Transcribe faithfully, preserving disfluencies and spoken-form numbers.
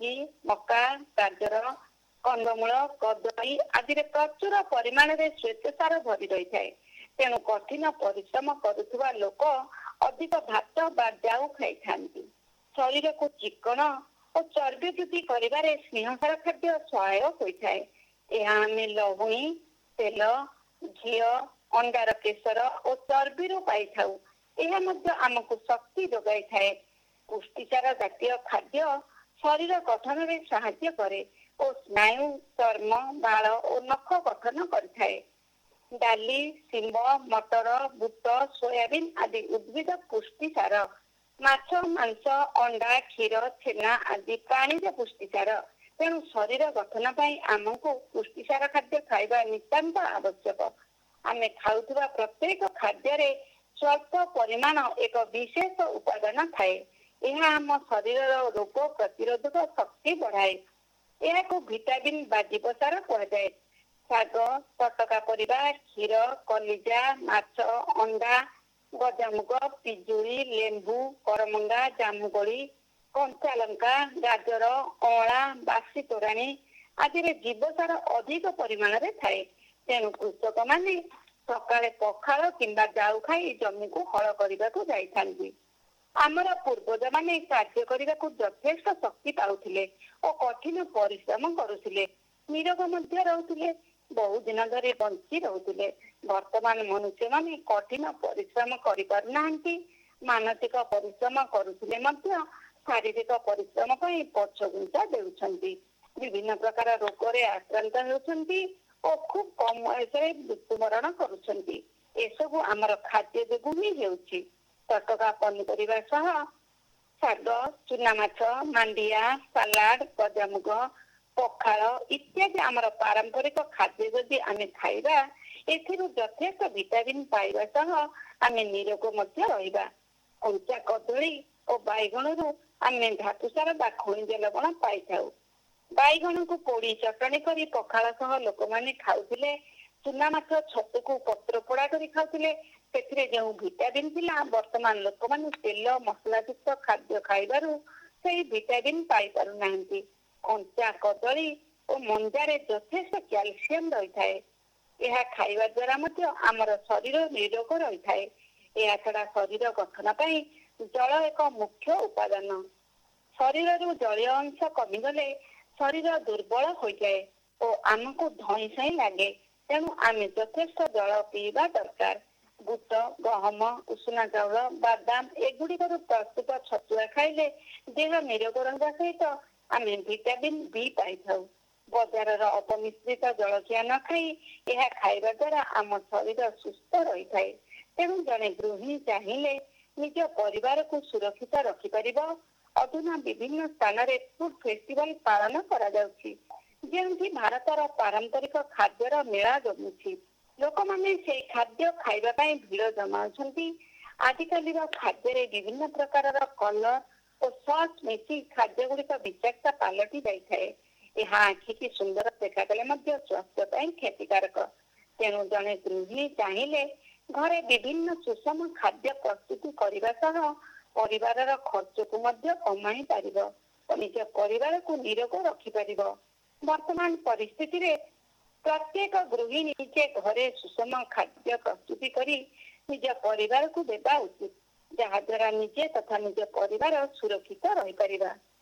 ମୁଗ, ମକା, ଗାଜର, कंदमूल कदली आदि प्रचुर परिमाण में श्वेतसार भरी रही है। तेणु कठिन परिश्रम करुवा लोक अधिक भात बा जाऊ खाई शरीर को चिकन और चर्बी वृद्धि कर स्नेहसार खाद्य सहायक होता है। यह आम लहुणी तेल घी अंडार केशर और चर्बी पाई यह आमको शक्ति जोगाई थाए। पुष्टिसार जातीय खाद्य शरीर गठन में साहाय्य करे और स्नायु चर्म बाल और नख गठन करें। डाली शिंब मटर बुट सोयाबीन आदि उद्भिद पुष्टिसार माछ मांस अंडा क्षीर छेना आदि प्राणीज पुष्टिसार। तेणु शरीर गठन पाई आमको पुष्टिसार खाद्य खाइबा नितांत आवश्यक। आमे खाउथुबा प्रत्येक खाद्य स्वल्प परिमाण एक विशेष उपादान थाए। यह आम शरीर रोग प्रतिरोधक शक्ति बढ़ाए। यह को विटामिन बा जीवसार कहुए। शाग तटका परिबा क्षीर कलिजा माछ अंडा गजामुग पिजुड़ी लेंबू करमंगा जामुगोड़ी कंचा लंका गाजर अला बासी तोराणी आदि जीवसार अधिक परिमाण में थाए। तेणु कृषक माने सकाळे पखाल किंबा जाऊ खाई जमी को हल करने को जाइथांती। आमर पूर्वज माने कार्य करने को यथेष्ट शक्ति पाउथिले और कठिन परिश्रम करुथिले। निरोग मध्य रहुथिले, बहु दिन धरि बंची रहुथिले। वर्तमान मनुष्य माने कठिन परिश्रम करि पारुनाहांती। मानसिक परिश्रम करुथिले मध्य शारीरिक परिश्रम पई पछघुंचा देउछंती। विभिन्न प्रकार रोग रे आक्रांत हेउछंती और खूब कम वयस रे मृत्युमरण करुछंती। एसबु आमर खाद्य जोगु ही हेउछि। तटका पनीपरिबा सह शाग चुना माछ मांडिया सालाड गजामुग पखाल इत्यादि आमर पारंपरिक खाद्य जदि आमे खाइबा एथिरु यथेष्ट विटामिन पाइबा सह आमे निरोग मध्य रहिबा। कंचा कदली और बैगण रु आमे धातुसार बा खनिज लवण पाइथाउ। बैगण को पोड़ी चटणी करी पखाल सह लोक माने खाउथिले। चुना माछ छतु को पत्र पोड़ा करी खाउथिले। सेथिरे जो विटामिन थिला वर्तमान लोक माने तेल मसला युक्त खाद्य खाइबारु सेही विटामिन पाई पारु नाहंती। कंचा कदली और मंजारे यथेष्ट कैल्शियम रही थाए। यह खाइबा द्वारा मध्य आमर शरीर निरोग रही थाए। यह छड़ा शरीर गठन पाई जल एक मुख्य उपादान। शरीर रु जलीय अंश कमिगले शरीर दुर्बल हो जाए और आमको धई सही लगे। तेणु आमे यथेष्ट जल पीवा दरकार। बुट गहम उषुना चाउल बादाम एगुड़ी प्रस्तुत छतुआ खाइले देह निरोग रहा सहित आमे विटामिन बी पाई थाउ। बजार अपमिश्रित जलखिया न खाई यह खाइबा द्वारा आम शरीर सुस्थ रही थाए। तेणु जने गृहिणी चाहिए निज परिवार को सुरक्षित रखिपारिब। अधुना विभिन्न स्थान रे फूड फेस्टिवल पालन करा जाउछि, जेउथि भारतर पारंपरिक खाद्यर मेला जमुछि। लोक माने से खाद्य खाइबा पई भीड़ जमाउछंती। आजिकाली खाद्य रे विभिन्न प्रकार कलर और सॉस मिसी खाद्य गुड़िक विषाक्त पालटि जाइए। यह आखि की सुंदर देखागले मध्य स्वास्थ्य पई क्षतिकारक। तेणु जने गृहिणी चाहिए घरे विभिन्न सुषम खाद्य प्रस्तुति करने सह परिवार खर्च को मध्य कमाई पारिब और निज परिवार को निरोग रखिपारिब। वर्तमान परिस्थिति रे प्रत्येक गृहिणी निजे घरे सुषम खाद्य प्रस्तुति करी निज परिवार को देवा उचित, जहाँ द्वारा निजे तथा निज परिवार सुरक्षित रही परिबा।